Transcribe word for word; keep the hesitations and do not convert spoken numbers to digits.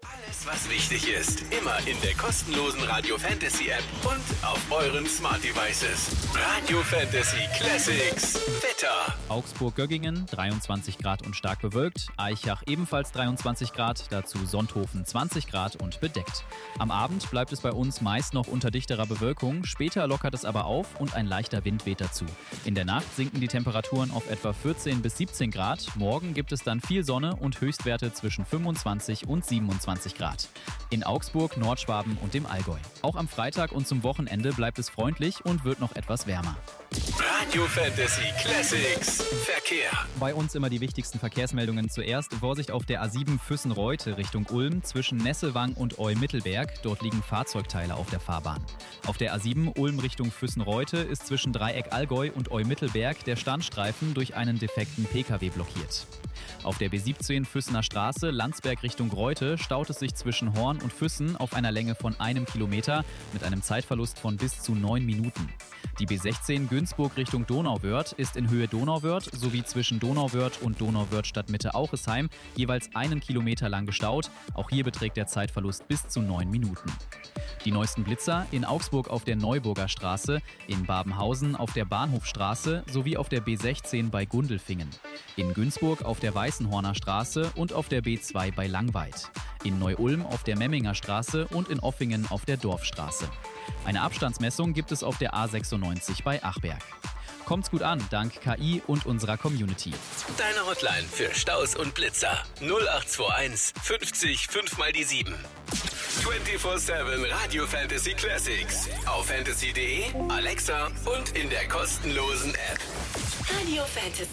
Alles, was wichtig ist, immer in der kostenlosen Radio Fantasy App und auf euren Smart Devices. Radio Fantasy Classics Wetter. Augsburg-Göggingen dreiundzwanzig Grad und stark bewölkt. Aichach ebenfalls dreiundzwanzig Grad, dazu Sonthofen zwanzig Grad und bedeckt. Am Abend bleibt es bei uns meist noch unter dichterer Bewölkung, später lockert es aber auf und ein leichter Wind weht dazu. In der Nacht sinken die Temperaturen auf etwa vierzehn bis siebzehn Grad. Morgen gibt es dann viel Sonne und Höchstwerte zwischen fünfundzwanzig und siebenundzwanzig Grad. In Augsburg, Nordschwaben und dem Allgäu. Auch am Freitag und zum Wochenende bleibt es freundlich und wird noch etwas wärmer. Radio Fantasy Classics Verkehr. Bei uns immer die wichtigsten Verkehrsmeldungen. Zuerst Vorsicht auf der A sieben Füssen-Reute Richtung Ulm zwischen Nesselwang und Eu-Mittelberg. Dort liegen Fahrzeugteile auf der Fahrbahn. Auf der A sieben Ulm Richtung Füssen-Reute ist zwischen Dreieck Allgäu und Eu-Mittelberg der Standstreifen durch einen defekten Pkw blockiert. Auf der B siebzehn Füssener Straße Landsberg Richtung Reute staut es sich zwischen Horn und Füssen auf einer Länge von einem Kilometer mit einem Zeitverlust von bis zu neun Minuten. Die B sechzehn Günzburg Richtung Donauwörth ist in Höhe Donauwörth sowie zwischen Donauwörth und Donauwörth Stadtmitte Auchesheim jeweils einen Kilometer lang gestaut. Auch hier beträgt der Zeitverlust bis zu neun Minuten. Die neuesten Blitzer in Augsburg auf der Neuburger Straße, in Babenhausen auf der Bahnhofstraße sowie auf der B sechzehn bei Gundelfingen. In Günzburg auf der Weißenhorner Straße und auf der B zwei bei Langweid. In Neu-Ulm auf der Memminger Straße und in Offingen auf der Dorfstraße. Eine Abstandsmessung gibt es auf der A sechsundneunzig bei Achberg. Kommt's gut an, dank K I und unserer Community. Deine Hotline für Staus und Blitzer null acht zwei eins fünfzig fünf mal die sieben. vierundzwanzig sieben Radio Fantasy Classics auf fantasy punkt de, Alexa und in der kostenlosen App. Radio Fantasy.